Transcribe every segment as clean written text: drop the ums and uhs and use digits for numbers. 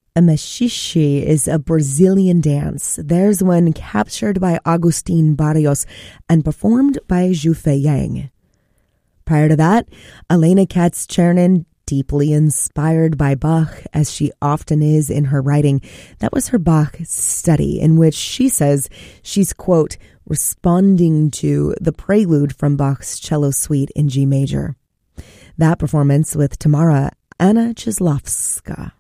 A machixe is a Brazilian dance. There's one captured by Agustin Barrios and performed by Zhufei Yang. Prior to that, Elena Katz-Chernin, deeply inspired by Bach, as she often is in her writing, that was her Bach study, in which she says she's, quote, responding to the prelude from Bach's cello suite in G major. That performance with Tamara Anna Cheslovska.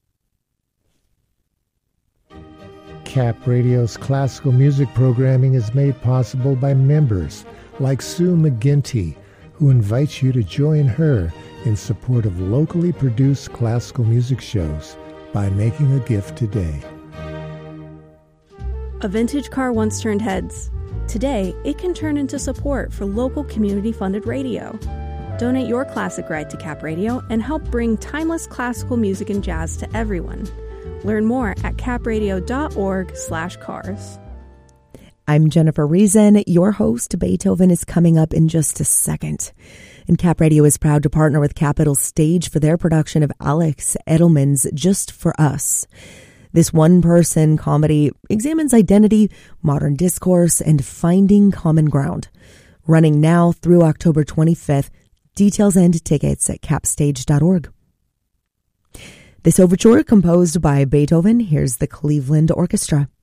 Cap Radio's classical music programming is made possible by members like Sue McGinty, who invites you to join her in support of locally produced classical music shows by making a gift today. A vintage car once turned heads. Today, it can turn into support for local community-funded radio. Donate your classic ride to Cap Radio and help bring timeless classical music and jazz to everyone. Learn more at capradio.org/cars. I'm Jennifer Reason, your host. Beethoven is coming up in just a second. And Cap Radio is proud to partner with Capitol Stage for their production of Alex Edelman's Just for Us. This one-person comedy examines identity, modern discourse, and finding common ground. Running now through October 25th. Details and tickets at capstage.org. This overture, composed by Beethoven, here's the Cleveland Orchestra.